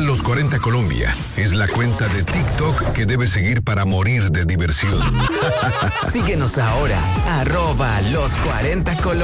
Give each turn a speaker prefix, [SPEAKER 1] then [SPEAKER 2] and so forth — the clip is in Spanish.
[SPEAKER 1] Los 40 Colombia es la cuenta de TikTok que debes seguir para morir de diversión.
[SPEAKER 2] Síguenos ahora, @Los 40 Colombia.